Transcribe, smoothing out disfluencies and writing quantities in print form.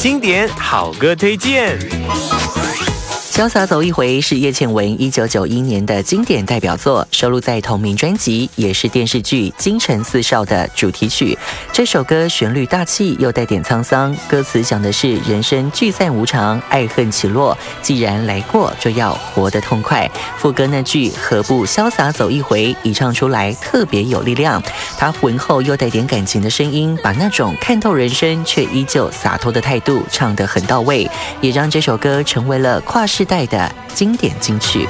经典好歌推荐。 潇洒走一回是叶倩文1991年的经典代表作，收录在同名专辑，也是电视剧《京城四少》的主题曲。这首歌旋律大气又带点沧桑，歌词讲的是人生聚散无常，爱恨起落，既然来过就要活得痛快。副歌那句何不潇洒走一回，一唱出来特别有力量。他浑厚又带点感情的声音，把那种看透人生却依旧洒脱的态度唱得很到位，也让这首歌成为了跨世代的经典金曲。